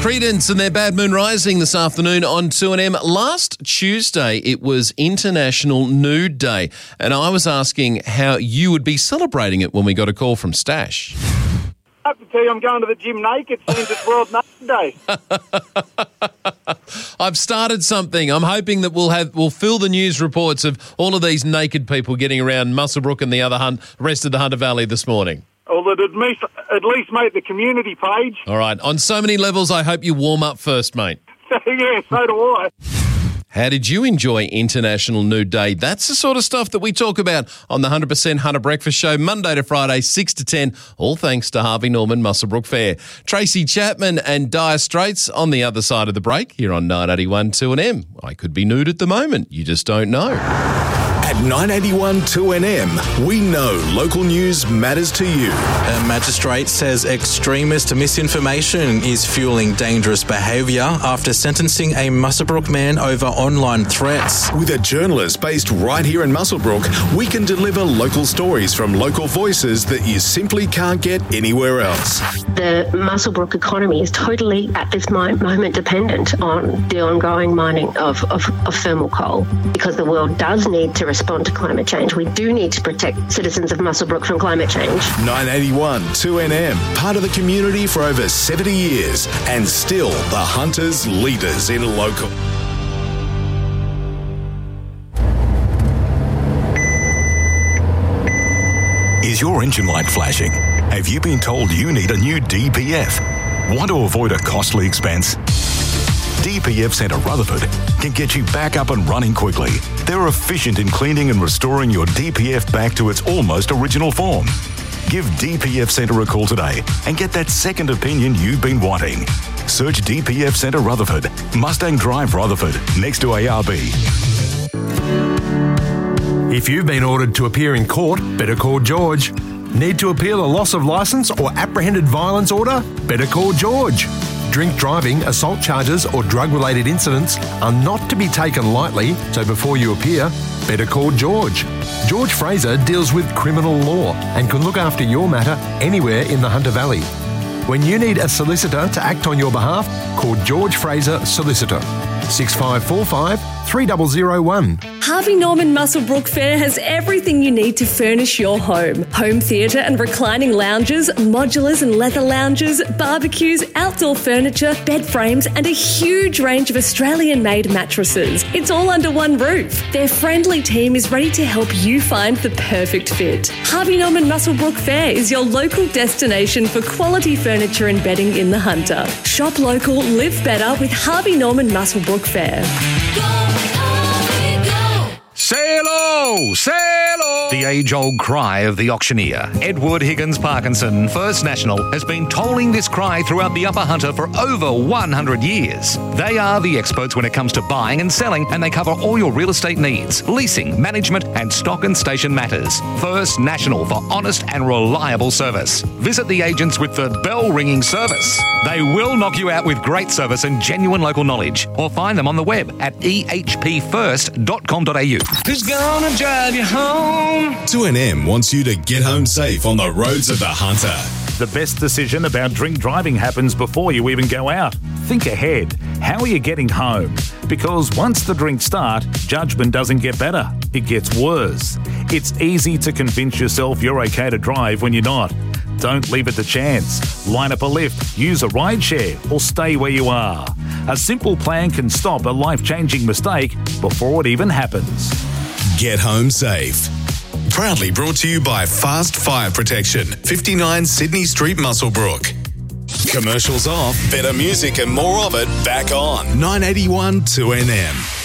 Creedence and their Bad Moon Rising this afternoon on 2NM. Last Tuesday, it was International Nude Day, and I was asking how you would be celebrating it when we got a call from Stash. I have to tell you, I'm going to the gym naked since it's World Naked Day. I've started something. I'm hoping that we'll fill the news reports of all of these naked people getting around Muswellbrook and the other rest of the Hunter Valley this morning. Well, it'd at least make the community page. All right. On so many levels, I hope you warm up first, mate. Yeah, so do I. How did you enjoy International Nude Day? That's the sort of stuff that we talk about on the 100% Hunter Breakfast Show, Monday to Friday, 6 to 10, all thanks to Harvey Norman Muswellbrook Fair. Tracy Chapman and Dire Straits on the other side of the break here on 981 2NM. I could be nude at the moment. You just don't know. At 981 2NM, we know local news matters to you. A magistrate says extremist misinformation is fueling dangerous behaviour after sentencing a Muswellbrook man over online threats. With a journalist based right here in Muswellbrook, we can deliver local stories from local voices that you simply can't get anywhere else. The Muswellbrook economy is totally, at this moment, dependent on the ongoing mining of thermal coal, because the world does need to respond to climate change. We do need to protect citizens of Muswellbrook from climate change. 981 2NM, part of the community for over 70 years, and still the Hunters' leaders in local. Is your engine light flashing? Have you been told you need a new DPF? Want to avoid a costly expense? DPF Centre Rutherford can get you back up and running quickly. They're efficient in cleaning and restoring your DPF back to its almost original form. Give DPF Centre a call today and get that second opinion you've been wanting. Search DPF Centre Rutherford, Mustang Drive Rutherford, next to ARB. If you've been ordered to appear in court, better call George. Need to appeal a loss of licence or apprehended violence order? Better call George. Drink driving, assault charges or drug-related incidents are not to be taken lightly, so before you appear, better call George. George Fraser deals with criminal law and can look after your matter anywhere in the Hunter Valley. When you need a solicitor to act on your behalf, call George Fraser Solicitor. 6545 3001. Harvey Norman Muswellbrook Fair has everything you need to furnish your home. Home theatre and reclining lounges, modulars and leather lounges, barbecues, outdoor furniture, bed frames and a huge range of Australian-made mattresses. It's all under one roof. Their friendly team is ready to help you find the perfect fit. Harvey Norman Muswellbrook Fair is your local destination for quality furniture and bedding in the Hunter. Shop local, live better with Harvey Norman Muswellbrook Fair. Sail-o! Sail-o! The age-old cry of the auctioneer. Edward Higgins Parkinson, First National, has been tolling this cry throughout the Upper Hunter for over 100 years. They are the experts when it comes to buying and selling, and they cover all your real estate needs, leasing, management, and stock and station matters. First National for honest and reliable service. Visit the agents with the bell-ringing service. They will knock you out with great service and genuine local knowledge, or find them on the web at ehpfirst.com.au. Who's gonna drive you home? 2NM wants you to get home safe on the roads of the Hunter. The best decision about drink driving happens before you even go out. Think ahead. How are you getting home? Because once the drinks start, judgment doesn't get better. It gets worse. It's easy to convince yourself you're okay to drive when you're not. Don't leave it to chance. Line up a lift, use a rideshare, or stay where you are. A simple plan can stop a life-changing mistake before it even happens. Get home safe. Proudly brought to you by Fast Fire Protection, 59 Sydney Street, Muswellbrook. Commercials off, better music and more of it back on 981 2NM.